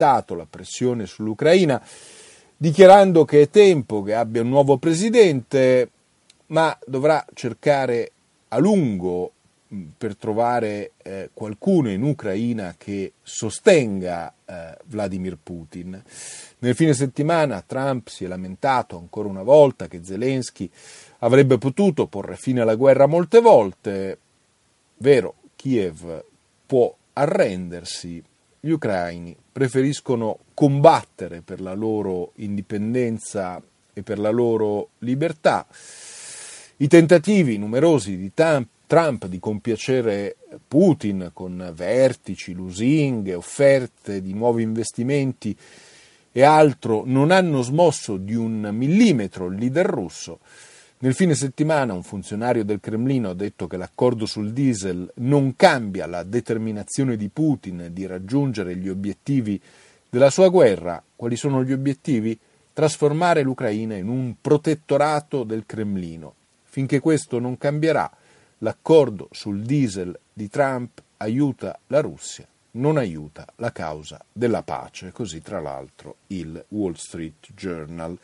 aumentato la pressione sull'Ucraina, dichiarando che è tempo che abbia un nuovo presidente, ma dovrà cercare a lungo per trovare qualcuno in Ucraina che sostenga Vladimir Putin. Nel fine settimana Trump si è lamentato ancora una volta che Zelensky avrebbe potuto porre fine alla guerra molte volte. Vero, Kiev può arrendersi, gli ucraini preferiscono combattere per la loro indipendenza e per la loro libertà. I tentativi numerosi di Trump di compiacere Putin con vertici, lusinghe, offerte di nuovi investimenti e altro non hanno smosso di un millimetro il leader russo. Nel fine settimana un funzionario del Cremlino ha detto che l'accordo sul diesel non cambia la determinazione di Putin di raggiungere gli obiettivi della sua guerra. Quali sono gli obiettivi? Trasformare l'Ucraina in un protettorato del Cremlino. Finché questo non cambierà, l'accordo sul diesel di Trump aiuta la Russia, non aiuta la causa della pace. Così, tra l'altro, il Wall Street Journal.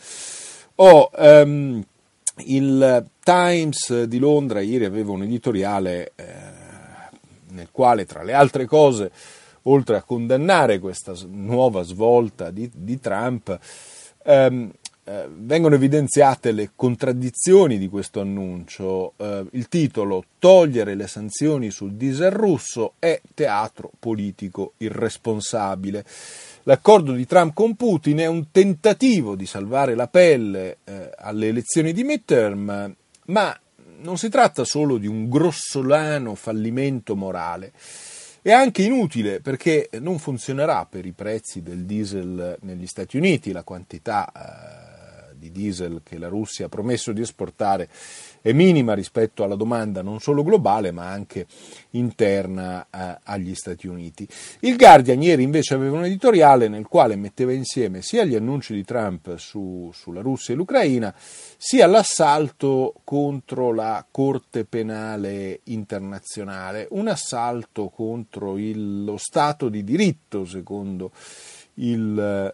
Il Times di Londra ieri aveva un editoriale nel quale, tra le altre cose, oltre a condannare questa nuova svolta di Trump, vengono evidenziate le contraddizioni di questo annuncio. Il titolo: togliere le sanzioni sul diesel russo è teatro politico irresponsabile. L'accordo di Trump con Putin è un tentativo di salvare la pelle alle elezioni di midterm, ma non si tratta solo di un grossolano fallimento morale. È anche inutile perché non funzionerà per i prezzi del diesel negli Stati Uniti. La quantità di diesel che la Russia ha promesso di esportare è minima rispetto alla domanda non solo globale ma anche interna agli Stati Uniti. Il Guardian ieri invece aveva un editoriale nel quale metteva insieme sia gli annunci di Trump sulla Russia e l'Ucraina, sia l'assalto contro la Corte Penale Internazionale, un assalto contro lo Stato di diritto secondo il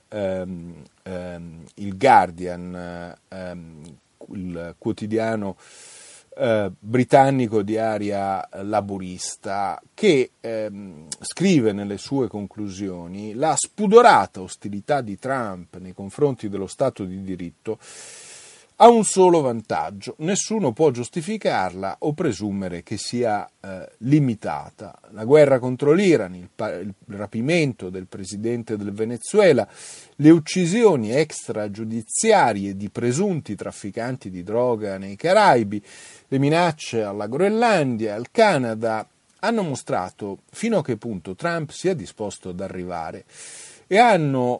Guardian, il quotidiano britannico di area laburista, che scrive nelle sue conclusioni: la spudorata ostilità di Trump nei confronti dello Stato di diritto ha un solo vantaggio: nessuno può giustificarla o presumere che sia limitata. La guerra contro l'Iran, il rapimento del presidente del Venezuela, le uccisioni extragiudiziarie di presunti trafficanti di droga nei Caraibi, le minacce alla Groenlandia e al Canada hanno mostrato fino a che punto Trump sia disposto ad arrivare e hanno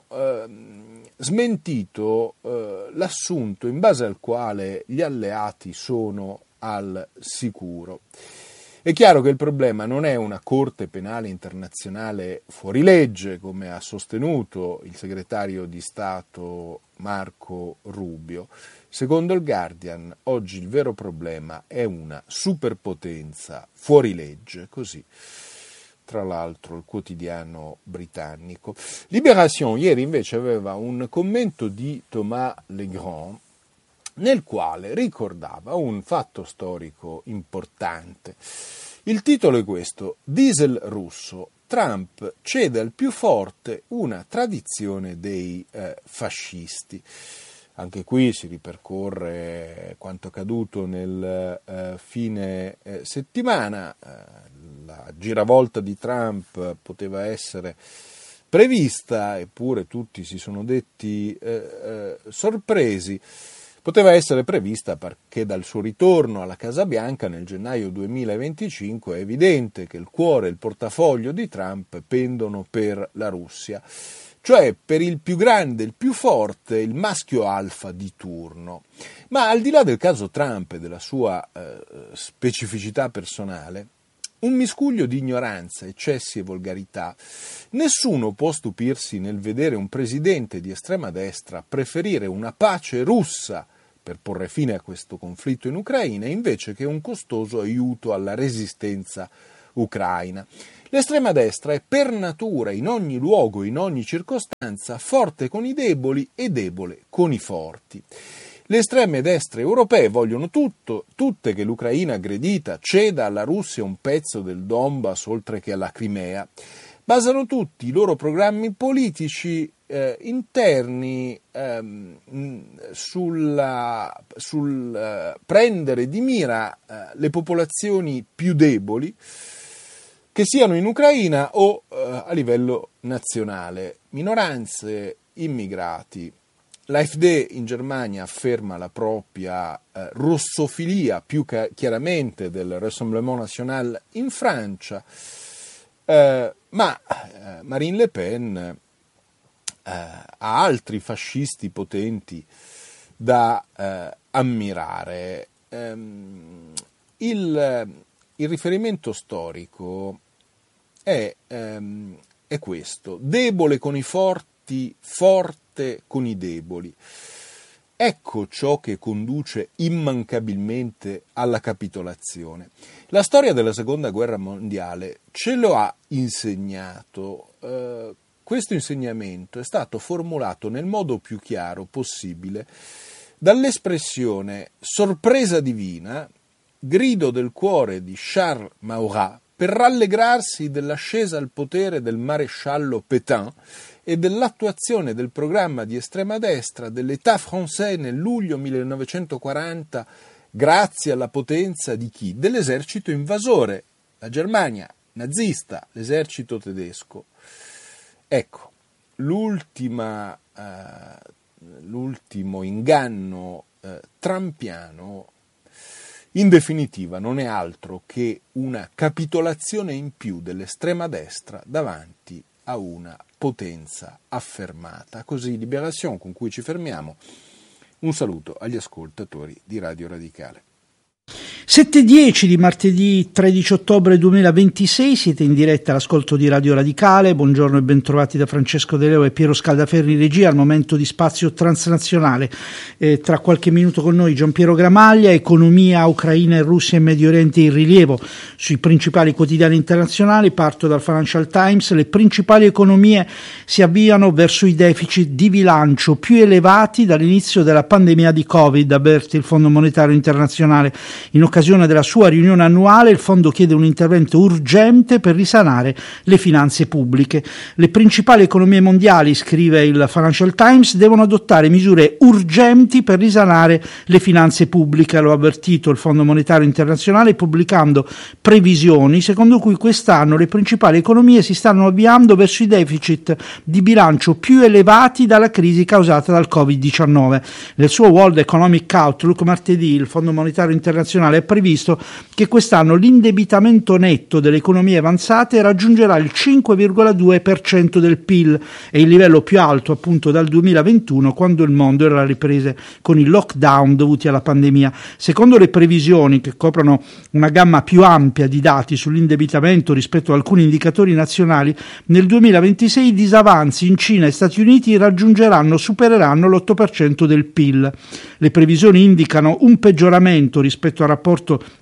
smentito l'assunto in base al quale gli alleati sono al sicuro. È chiaro che il problema non è una Corte Penale Internazionale fuori legge, come ha sostenuto il segretario di Stato Marco Rubio. Secondo il Guardian, oggi il vero problema è una superpotenza fuori legge, così tra l'altro il quotidiano britannico. Libération ieri invece aveva un commento di Thomas Legrand nel quale ricordava un fatto storico importante. Il titolo è questo: diesel russo, Trump cede al più forte, una tradizione dei fascisti. Anche qui si ripercorre quanto accaduto nel fine settimana. La giravolta di Trump poteva essere prevista, eppure tutti si sono detti sorpresi. Poteva essere prevista perché dal suo ritorno alla Casa Bianca nel gennaio 2025 è evidente che il cuore e il portafoglio di Trump pendono per la Russia, cioè per il più grande, il più forte, il maschio alfa di turno. Ma al di là del caso Trump e della sua specificità personale, un miscuglio di ignoranza, eccessi e volgarità, nessuno può stupirsi nel vedere un presidente di estrema destra preferire una pace russa per porre fine a questo conflitto in Ucraina invece che un costoso aiuto alla resistenza ucraina. L'estrema destra è per natura, in ogni luogo, in ogni circostanza, forte con i deboli e debole con i forti. Le estreme destre europee vogliono tutte che l'Ucraina aggredita ceda alla Russia un pezzo del Donbass oltre che alla Crimea. Basano tutti i loro programmi politici interni sul prendere di mira le popolazioni più deboli, che siano in Ucraina o a livello nazionale, minoranze, immigrati. L'AfD in Germania afferma la propria russofilia più chiaramente del Rassemblement National in Francia, ma Marine Le Pen ha altri fascisti potenti da ammirare. Il riferimento storico è questo: debole con i forti, forte con i deboli. Ecco ciò che conduce immancabilmente alla capitolazione. La storia della Seconda Guerra Mondiale ce lo ha insegnato. Questo insegnamento è stato formulato nel modo più chiaro possibile dall'espressione sorpresa divina, grido del cuore di Charles Maurras per rallegrarsi dell'ascesa al potere del maresciallo Pétain e dell'attuazione del programma di estrema destra dell'État français nel luglio 1940 grazie alla potenza di chi? Dell'esercito invasore, la Germania nazista, l'esercito tedesco. Ecco, l'ultimo inganno trumpiano in definitiva non è altro che una capitolazione in più dell'estrema destra davanti a una potenza affermata. Così Libération, con cui ci fermiamo. Un saluto agli ascoltatori di Radio Radicale. 7:10 di martedì 13 ottobre 2026, siete in diretta all'ascolto di Radio Radicale. Buongiorno e bentrovati da Francesco De Leo e Piero Scaldaferri in regia al momento di spazio transnazionale. Tra qualche minuto con noi Giampiero Gramaglia, economia, Ucraina e Russia e Medio Oriente in rilievo sui principali quotidiani internazionali. Parto dal Financial Times. Le principali economie si avviano verso i deficit di bilancio più elevati dall'inizio della pandemia di Covid, avverte il Fondo Monetario Internazionale. In occasione della sua riunione annuale, il fondo chiede un intervento urgente per risanare le finanze pubbliche. Le principali economie mondiali, scrive il Financial Times, devono adottare misure urgenti per risanare le finanze pubbliche, lo ha avvertito il Fondo Monetario Internazionale pubblicando previsioni secondo cui quest'anno le principali economie si stanno avviando verso i deficit di bilancio più elevati dalla crisi causata dal Covid-19. Nel suo World Economic Outlook martedì il Fondo Monetario Internazionale ha previsto che quest'anno l'indebitamento netto delle economie avanzate raggiungerà il 5,2% del PIL, e il livello più alto appunto dal 2021, quando il mondo era alle riprese con i lockdown dovuti alla pandemia. Secondo le previsioni, che coprono una gamma più ampia di dati sull'indebitamento rispetto a alcuni indicatori nazionali, nel 2026 i disavanzi in Cina e Stati Uniti supereranno l'8% del PIL. Le previsioni indicano un peggioramento rispetto al rapporto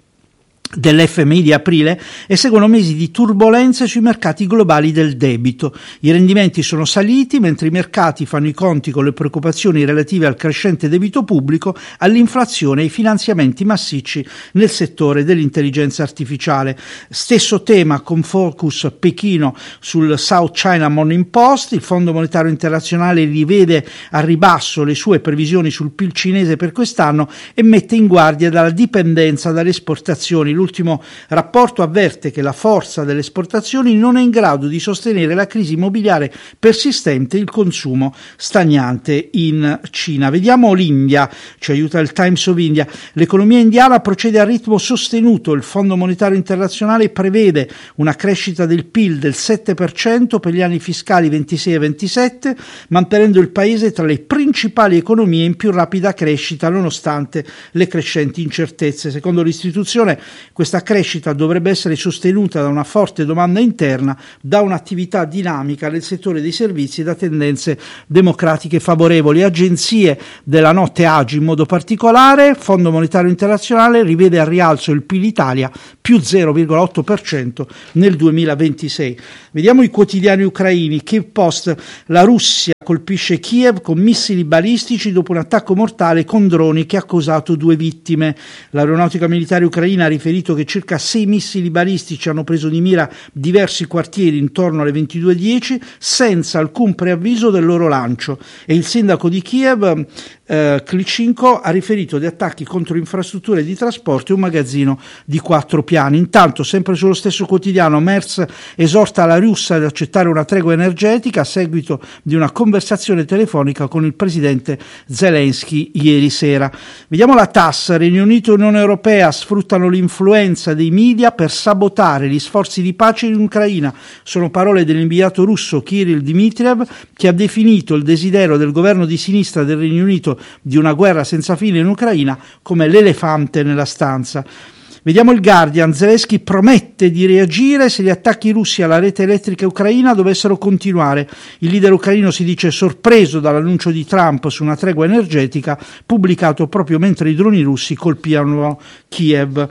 dell'FMI di aprile e seguono mesi di turbolenze sui mercati globali del debito. I rendimenti sono saliti mentre i mercati fanno i conti con le preoccupazioni relative al crescente debito pubblico, all'inflazione e ai finanziamenti massicci nel settore dell'intelligenza artificiale. Stesso tema con focus Pechino sul South China Morning Post. Il Fondo Monetario Internazionale rivede a ribasso le sue previsioni sul PIL cinese per quest'anno e mette in guardia dalla dipendenza dalle esportazioni. L'ultimo rapporto avverte che la forza delle esportazioni non è in grado di sostenere la crisi immobiliare persistente e il consumo stagnante in Cina. Vediamo l'India, ci aiuta il Times of India. L'economia indiana procede a ritmo sostenuto. Il Fondo Monetario Internazionale prevede una crescita del PIL del 7% per gli anni fiscali 26 e 27, mantenendo il paese tra le principali economie in più rapida crescita nonostante le crescenti incertezze. Secondo l'istituzione, Questa crescita dovrebbe essere sostenuta da una forte domanda interna, da un'attività dinamica nel settore dei servizi e da tendenze democratiche favorevoli. Agenzie della notte AGI in modo particolare, Fondo Monetario Internazionale rivede al rialzo il PIL Italia più 0,8% nel 2026. Vediamo i quotidiani ucraini. Kiev Post: la Russia colpisce Kiev con missili balistici dopo un attacco mortale con droni che ha causato 2 vittime. L'aeronautica militare ucraina ha riferito che circa 6 missili balistici hanno preso di mira diversi quartieri intorno alle 22:10 senza alcun preavviso del loro lancio, e il sindaco di Kiev Klitschko ha riferito di attacchi contro infrastrutture di trasporto e un magazzino di 4 piani. Intanto, sempre sullo stesso quotidiano, Merz esorta la Russia ad accettare una tregua energetica a seguito di una conversazione telefonica con il presidente Zelensky ieri sera. Vediamo la TASS: Regno Unito e Unione Europea sfruttano l'influenza dei media per sabotare gli sforzi di pace in Ucraina. Sono parole dell'inviato russo Kirill Dmitriev, che ha definito il desiderio del governo di sinistra del Regno Unito di una guerra senza fine in Ucraina come l'elefante nella stanza. Vediamo il Guardian: Zelensky promette di reagire se gli attacchi russi alla rete elettrica ucraina dovessero continuare. Il leader ucraino si dice sorpreso dall'annuncio di Trump su una tregua energetica pubblicato proprio mentre i droni russi colpivano Kiev.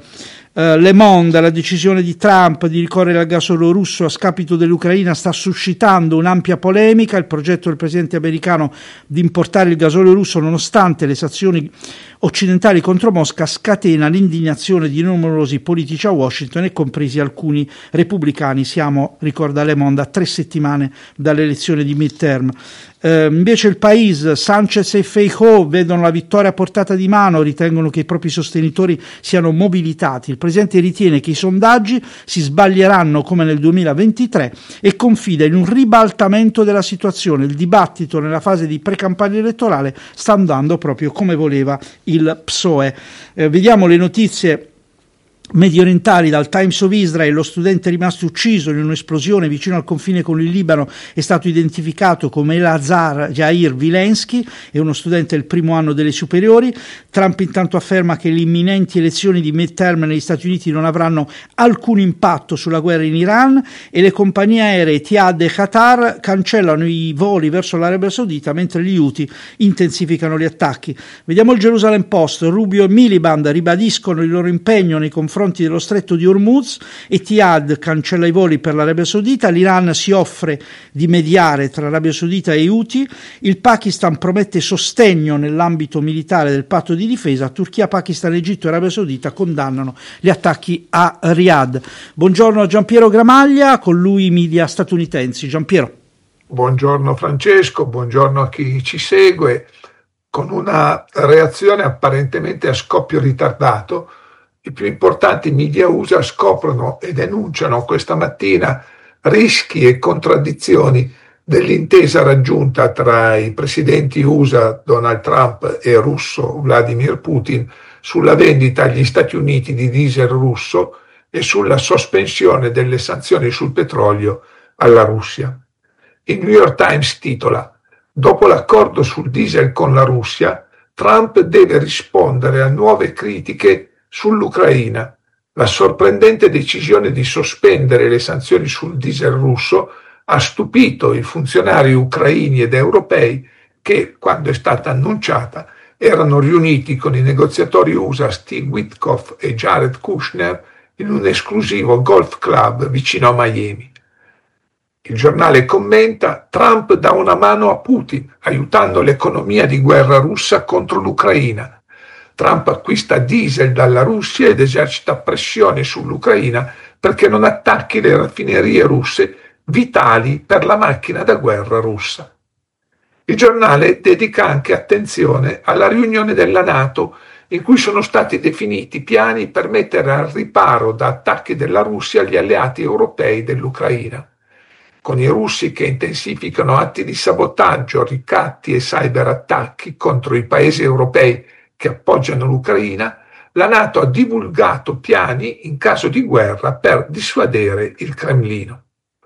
Le Monde: la decisione di Trump di ricorrere al gasolo russo a scapito dell'Ucraina sta suscitando un'ampia polemica. Il progetto del presidente americano di importare il gasolio russo nonostante le sanzioni occidentali contro Mosca scatena l'indignazione di numerosi politici a Washington e compresi alcuni repubblicani. Siamo, ricorda Le Monde, a 3 settimane dall'elezione di midterm. Invece il País: Sanchez e Feijóo vedono la vittoria a portata di mano, ritengono che i propri sostenitori siano mobilitati. Il presidente ritiene che i sondaggi si sbaglieranno come nel 2023 e confida in un ribaltamento della situazione. Il dibattito nella fase di pre-campagna elettorale sta andando proprio come voleva il PSOE. Vediamo le notizie medio orientali dal Times of Israel. Lo studente rimasto ucciso in un'esplosione vicino al confine con il Libano è stato identificato come Elazar Yair Vilensky, è uno studente del primo anno delle superiori. Trump intanto afferma che le imminenti elezioni di midterm negli Stati Uniti non avranno alcun impatto sulla guerra in Iran, e le compagnie aeree Etihad e Qatar cancellano i voli verso l'Arabia Saudita mentre gli Houthi intensificano gli attacchi. Vediamo il Jerusalem Post: Rubio e Miliband ribadiscono il loro impegno nei confronti dello stretto di Hormuz. Etihad cancella i voli per l'Arabia Saudita. L'Iran si offre di mediare tra Arabia Saudita e Houthi. Il Pakistan promette sostegno nell'ambito militare del patto di difesa. Turchia, Pakistan, Egitto e Arabia Saudita condannano gli attacchi a Riyadh. Buongiorno a Giampiero Gramaglia, con lui i media statunitensi. Giampiero. Buongiorno Francesco, buongiorno a chi ci segue. Con una reazione apparentemente a scoppio ritardato, i più importanti media USA scoprono e denunciano questa mattina rischi e contraddizioni dell'intesa raggiunta tra i presidenti USA Donald Trump e russo Vladimir Putin sulla vendita agli Stati Uniti di diesel russo e sulla sospensione delle sanzioni sul petrolio alla Russia. Il New York Times titola: dopo l'accordo sul diesel con la Russia, Trump deve rispondere a nuove critiche sull'Ucraina. La sorprendente decisione di sospendere le sanzioni sul diesel russo ha stupito i funzionari ucraini ed europei che, quando è stata annunciata, erano riuniti con i negoziatori USA Steve Witkoff e Jared Kushner in un esclusivo golf club vicino a Miami. Il giornale commenta: Trump dà una mano a Putin, aiutando l'economia di guerra russa contro l'Ucraina. Trump acquista diesel dalla Russia ed esercita pressione sull'Ucraina perché non attacchi le raffinerie russe vitali per la macchina da guerra russa. Il giornale dedica anche attenzione alla riunione della NATO, in cui sono stati definiti piani per mettere al riparo da attacchi della Russia gli alleati europei dell'Ucraina. Con i russi che intensificano atti di sabotaggio, ricatti e cyberattacchi contro i paesi europei che appoggiano l'Ucraina, la NATO ha divulgato piani in caso di guerra per dissuadere il Cremlino.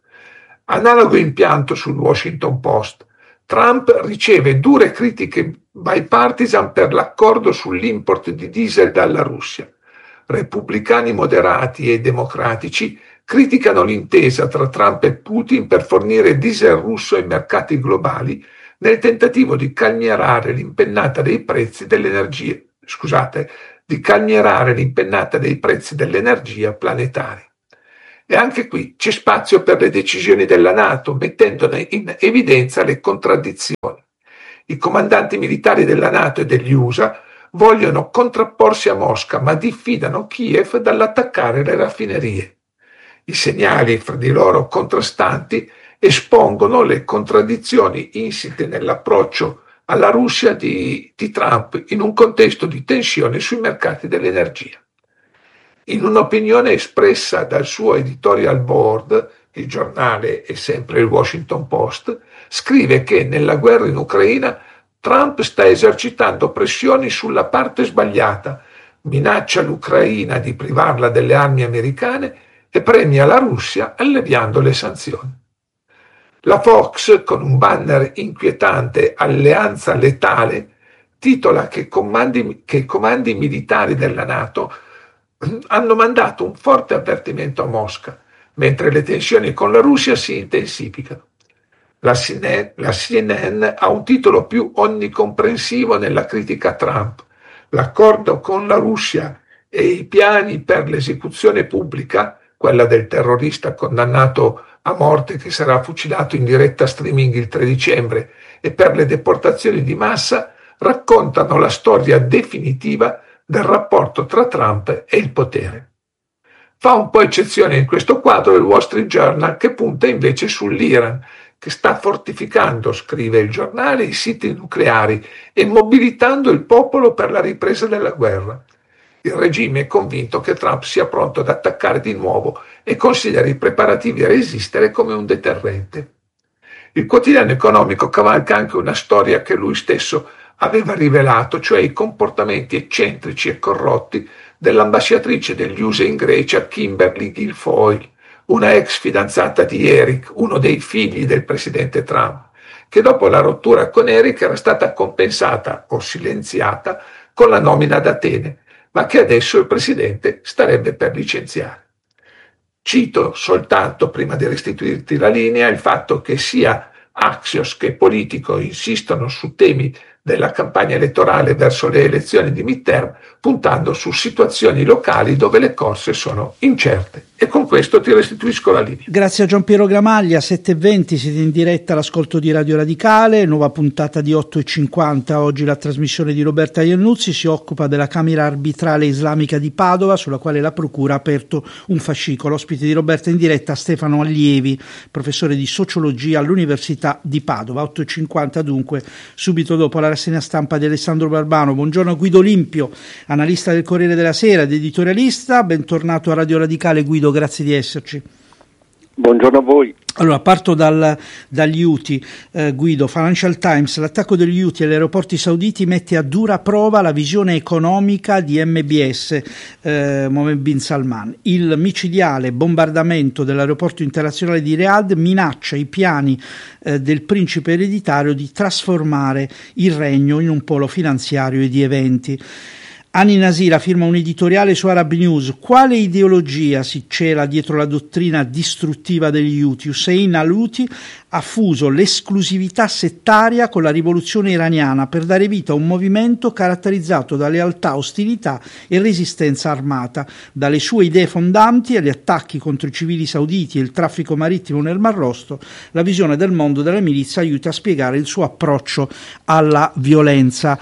Analogo impianto sul Washington Post. Trump riceve dure critiche bipartisan per l'accordo sull'import di diesel dalla Russia. repubblicani moderati e democratici criticano l'intesa tra Trump e Putin per fornire diesel russo ai mercati globali nel tentativo di calmierare l'impennata dei prezzi dell'energia, planetari. E anche qui c'è spazio per le decisioni della NATO, mettendone in evidenza le contraddizioni. I comandanti militari della NATO e degli USA vogliono contrapporsi a Mosca, ma diffidano Kiev dall'attaccare le raffinerie. I segnali fra di loro contrastanti espongono le contraddizioni insite nell'approccio alla Russia di Trump in un contesto di tensione sui mercati dell'energia. In un'opinione espressa dal suo editorial board, il giornale è sempre il Washington Post, scrive che nella guerra in Ucraina Trump sta esercitando pressioni sulla parte sbagliata, minaccia l'Ucraina di privarla delle armi americane e premia la Russia alleviando le sanzioni. La Fox, con un banner inquietante "Alleanza letale", titola che i comandi militari della NATO hanno mandato un forte avvertimento a Mosca, mentre le tensioni con la Russia si intensificano. La CNN ha un titolo più onnicomprensivo nella critica a Trump. L'accordo con la Russia e i piani per l'esecuzione pubblica, quella del terrorista condannato a morte che sarà fucilato in diretta streaming il 3 dicembre, e per le deportazioni di massa, raccontano la storia definitiva del rapporto tra Trump e il potere. Fa un po' eccezione in questo quadro il Wall Street Journal, che punta invece sull'Iran, che sta fortificando, scrive il giornale, i siti nucleari e mobilitando il popolo per la ripresa della guerra. Il regime è convinto che Trump sia pronto ad attaccare di nuovo e considera i preparativi a resistere come un deterrente. Il quotidiano economico cavalca anche una storia che lui stesso aveva rivelato, cioè i comportamenti eccentrici e corrotti dell'ambasciatrice degli USA in Grecia, Kimberly Guilfoyle, una ex fidanzata di Eric, uno dei figli del presidente Trump, che dopo la rottura con Eric era stata compensata o silenziata con la nomina ad Atene, ma che adesso il presidente starebbe per licenziare. Cito soltanto, prima di restituirti la linea, il fatto che sia Axios che Politico insistono su temi della campagna elettorale verso le elezioni di midterm, puntando su situazioni locali dove le corse sono incerte. E con questo ti restituisco la linea. Grazie a Giampiero Gramaglia. 7:20 siete in diretta all'ascolto di Radio Radicale, nuova puntata di 8:50. Oggi la trasmissione di Roberta Iannuzzi si occupa della Camera Arbitrale Islamica di Padova, sulla quale la Procura ha aperto un fascicolo. Ospite di Roberta in diretta Stefano Allievi, professore di sociologia all'Università di Padova. 8:50 dunque, subito dopo la rassegna stampa di Alessandro Barbano. Buongiorno Guido Limpio, analista del Corriere della Sera ed editorialista. Bentornato a Radio Radicale Guido, grazie di esserci. Buongiorno a voi. Allora, parto dagli Houthi, Guido. Financial Times: l'attacco degli Houthi agli aeroporti sauditi mette a dura prova la visione economica di MBS, Mohammed bin Salman. Il micidiale bombardamento dell'aeroporto internazionale di Riyadh minaccia i piani del principe ereditario di trasformare il regno in un polo finanziario e di eventi. Ani Nasira firma un editoriale su Arab News. Quale ideologia si cela dietro la dottrina distruttiva degli Houthi? Hussein al-Houthi ha fuso l'esclusività settaria con la rivoluzione iraniana per dare vita a un movimento caratterizzato da lealtà, ostilità e resistenza armata. Dalle sue idee fondanti agli attacchi contro i civili sauditi e il traffico marittimo nel Mar Rosto, la visione del mondo della milizia aiuta a spiegare il suo approccio alla violenza.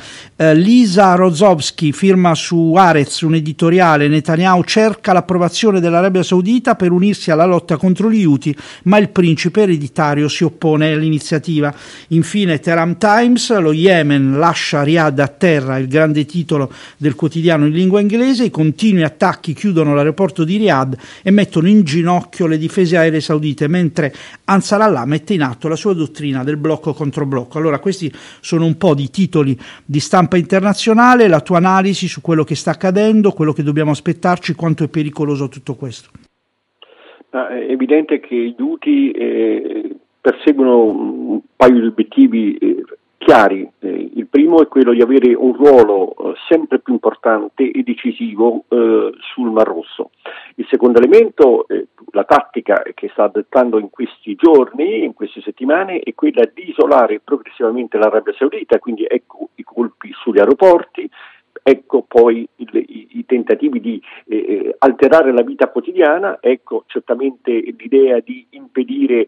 Lisa Rozovsky firma su Haaretz un editoriale. Netanyahu cerca l'approvazione dell'Arabia Saudita per unirsi alla lotta contro gli Houthi, ma il principe ereditario si oppone all'iniziativa. Infine Tehran Times: lo Yemen lascia Riyadh a terra, il grande titolo del quotidiano in lingua inglese. I continui attacchi chiudono l'aeroporto di Riyadh e mettono in ginocchio le difese aeree saudite, mentre Ansar Allah mette in atto la sua dottrina del blocco contro blocco. Allora, questi sono un po' di titoli di stampa internazionale. La tua analisi su quello che sta accadendo, quello che dobbiamo aspettarci, quanto è pericoloso tutto questo? È evidente che gli Houthi perseguono un paio di obiettivi chiari. Il primo è quello di avere un ruolo sempre più importante e decisivo sul Mar Rosso. Il secondo elemento, la tattica che sta adottando in questi giorni, in queste settimane, è quella di isolare progressivamente l'Arabia Saudita, quindi ecco i colpi sugli aeroporti, ecco poi i tentativi di alterare la vita quotidiana, ecco certamente l'idea di impedire,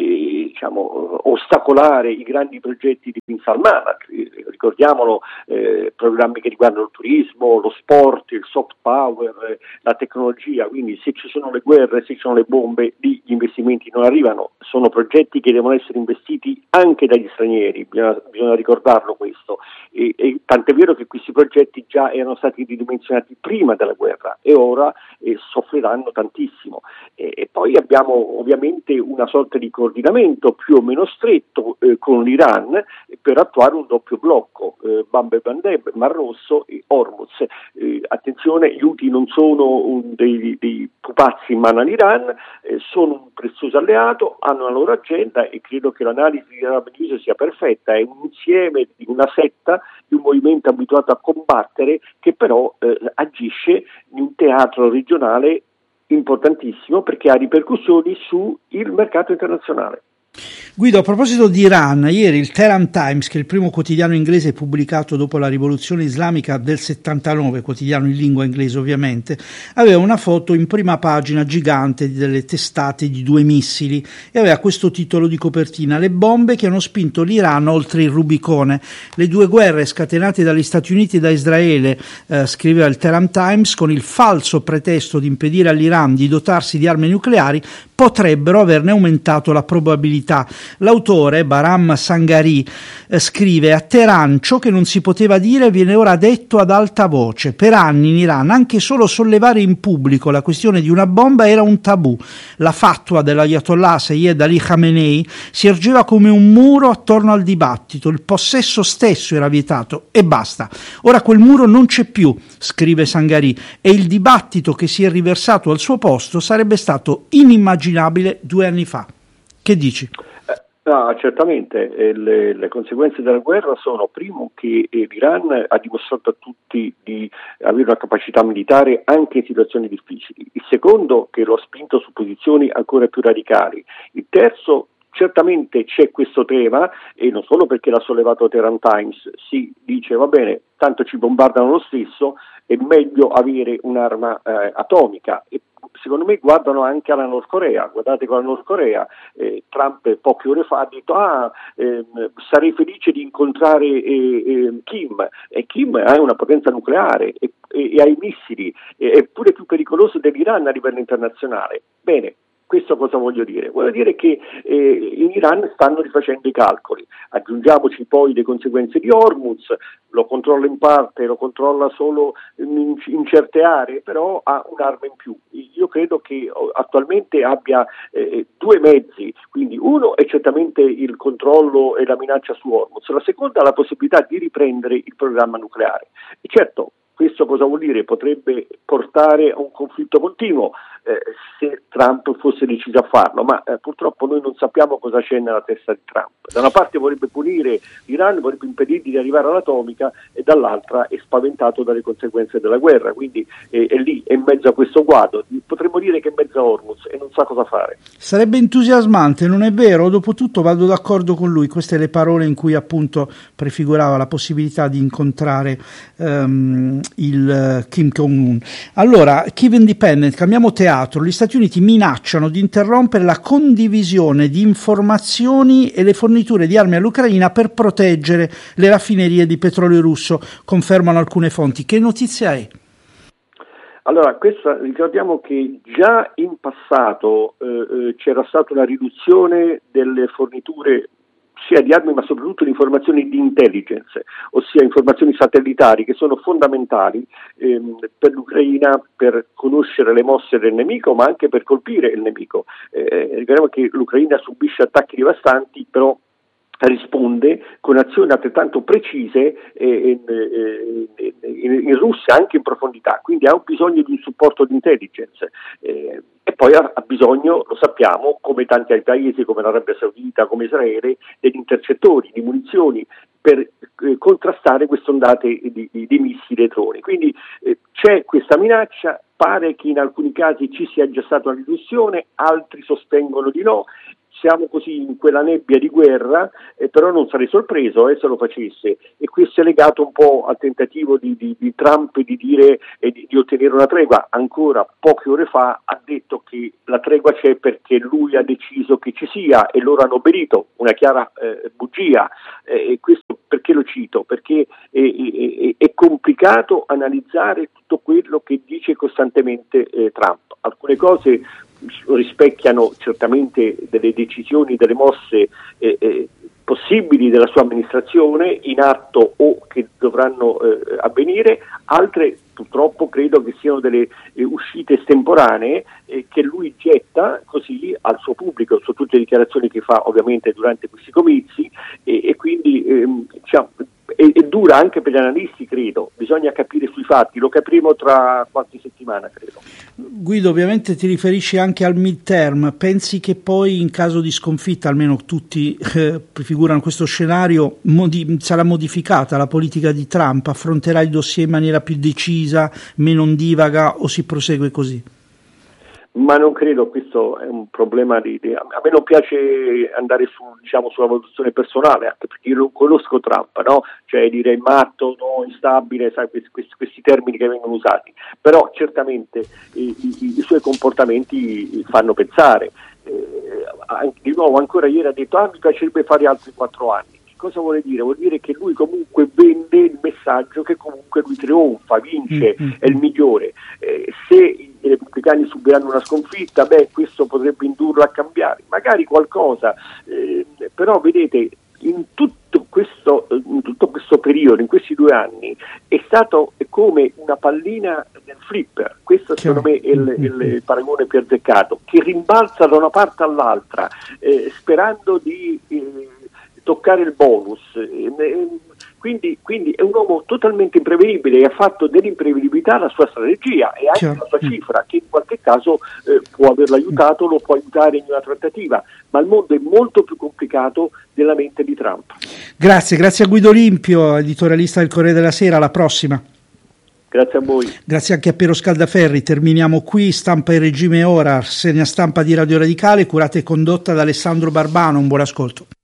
ostacolare i grandi progetti di Bin Salman, ricordiamolo, programmi che riguardano il turismo, lo sport, il soft power, la tecnologia, quindi se ci sono le guerre, se ci sono le bombe, lì gli investimenti non arrivano, sono progetti che devono essere investiti anche dagli stranieri, bisogna ricordarlo questo, e tant'è vero che questi progetti già erano stati ridimensionati prima della guerra e ora soffriranno tantissimo. E poi abbiamo ovviamente una sorta di coordinamento più o meno stretto con l'Iran per attuare un doppio blocco, Bab el Mandeb, Mar Rosso e Hormuz. Attenzione, gli Houthi non sono dei pupazzi in mano all'Iran, sono un prezioso alleato, hanno la loro agenda e credo che l'analisi di Arab News sia perfetta, è un insieme di una setta, di un movimento abituato a combattere che però agisce in un teatro regionale importantissimo perché ha ripercussioni sul mercato internazionale. Guido, a proposito di Iran, ieri il Tehran Times, che è il primo quotidiano inglese pubblicato dopo la rivoluzione islamica del 79, quotidiano in lingua inglese ovviamente, aveva una foto in prima pagina gigante delle testate di 2 missili e aveva questo titolo di copertina: le bombe che hanno spinto l'Iran oltre il Rubicone. Le 2 guerre scatenate dagli Stati Uniti e da Israele, scriveva il Tehran Times, con il falso pretesto di impedire all'Iran di dotarsi di armi nucleari, potrebbero averne aumentato la probabilità. L'autore, Bahram Sangari, scrive: a Teheran ciò che non si poteva dire viene ora detto ad alta voce. Per anni in Iran anche solo sollevare in pubblico la questione di una bomba era un tabù. La fatwa dell'Ayatollah Sayyid Ali Khamenei si ergeva come un muro attorno al dibattito. Il possesso stesso era vietato e basta. Ora quel muro non c'è più, scrive Sangari, e il dibattito che si è riversato al suo posto sarebbe stato inimmaginabile 2 anni fa. Che dici? No, certamente le conseguenze della guerra sono, primo, che l'Iran ha dimostrato a tutti di avere una capacità militare anche in situazioni difficili, il secondo, che lo ha spinto su posizioni ancora più radicali, il terzo, certamente c'è questo tema, e non solo perché l'ha sollevato Tehran Times, si dice va bene, tanto ci bombardano lo stesso, è meglio avere un'arma atomica, e secondo me guardano anche alla Nord Corea. Guardate con la Nord Corea, Trump poche ore fa ha detto sarei felice di incontrare Kim, e Kim ha una potenza nucleare e ha i missili, è pure più pericoloso dell'Iran a livello internazionale. Bene, questo cosa voglio dire? Voglio dire che in Iran stanno rifacendo i calcoli. Aggiungiamoci poi le conseguenze di Hormuz, lo controlla in parte, lo controlla solo in certe aree, però ha un'arma in più. Io credo che attualmente abbia 2 mezzi, quindi uno è certamente il controllo e la minaccia su Hormuz, la seconda la possibilità di riprendere il programma nucleare. E certo, questo cosa vuol dire? Potrebbe portare a un conflitto continuo se Trump fosse deciso a farlo, ma purtroppo noi non sappiamo cosa c'è nella testa di Trump. Da una parte vorrebbe punire l'Iran, vorrebbe impedirgli di arrivare all'atomica, e dall'altra è spaventato dalle conseguenze della guerra, quindi è lì, è in mezzo a questo guado. Potremmo dire che è in mezzo a Hormuz e non sa cosa fare. Sarebbe entusiasmante, non è vero? Dopotutto vado d'accordo con lui, queste le parole in cui appunto prefigurava la possibilità di incontrare il Kim Jong-un. Allora, Kiev Independent, cambiamo teatro. Gli Stati Uniti minacciano di interrompere la condivisione di informazioni e le forniture di armi all'Ucraina per proteggere le raffinerie di petrolio russo, confermano alcune fonti. Che notizia è? Allora, ricordiamo che già in passato c'era stata una riduzione delle forniture sia di armi ma soprattutto di informazioni di intelligence, ossia informazioni satellitari che sono fondamentali per l'Ucraina per conoscere le mosse del nemico ma anche per colpire il nemico. Ricordiamo che l'Ucraina subisce attacchi devastanti, però risponde con azioni altrettanto precise in Russia, anche in profondità, quindi ha bisogno di un supporto di intelligence. E poi ha bisogno, lo sappiamo, come tanti altri paesi, come l'Arabia Saudita, come Israele, degli intercettori, di munizioni, per contrastare queste ondate di missili e droni. Quindi c'è questa minaccia, pare che in alcuni casi ci sia già stata una riduzione, altri sostengono di no. Siamo così in quella nebbia di guerra, però non sarei sorpreso se lo facesse, e questo è legato un po' al tentativo di Trump di dire di ottenere una tregua. Ancora poche ore fa ha detto che la tregua c'è perché lui ha deciso che ci sia e loro hanno obbedito, una chiara bugia. E questo perché lo cito? Perché è complicato analizzare tutto quello che dice costantemente Trump. Alcune cose rispecchiano certamente delle decisioni, delle mosse possibili della sua amministrazione in atto o che dovranno avvenire, altre purtroppo credo che siano delle uscite estemporanee che lui getta così al suo pubblico su tutte le dichiarazioni che fa ovviamente durante questi comizi, e quindi diciamo, è dura anche per gli analisti, credo. Bisogna capire sui fatti, lo capiremo tra qualche settimana, credo. Guido, ovviamente ti riferisci anche al midterm. Pensi che poi in caso di sconfitta, almeno tutti prefigurano questo scenario, sarà modificata la politica di Trump? Affronterà il dossier in maniera più decisa, meno ondivaga, o si prosegue così? Ma non credo, questo è un problema a me non piace andare sulla valutazione personale, anche perché io non conosco Trump, no? Cioè dire matto, no, instabile, sai, questi termini che vengono usati, però certamente i suoi comportamenti fanno pensare. Di nuovo, ancora ieri ha detto mi piacerebbe fare altri 4 anni. Cosa vuole dire? Vuol dire che lui comunque vende il messaggio che comunque lui trionfa, vince, è il migliore. Se i repubblicani subiranno una sconfitta, questo potrebbe indurlo a cambiare, magari qualcosa, però vedete, in tutto questo periodo, in questi 2 anni, è stato come una pallina nel flipper. Questo secondo me è il paragone più azzeccato, che rimbalza da una parte all'altra, sperando di toccare il bonus. Quindi è un uomo totalmente imprevedibile e ha fatto dell'imprevedibilità la sua strategia e anche la sua cifra, che in qualche caso può averlo aiutato, lo può aiutare in una trattativa, ma il mondo è molto più complicato della mente di Trump. Grazie a Guido Limpio, editorialista del Corriere della Sera. Alla prossima. Grazie a voi. Grazie anche a Piero Scaldaferri. Terminiamo qui. Stampa in regime ora, rassegna stampa di Radio Radicale, curata e condotta da Alessandro Barbano. Un buon ascolto.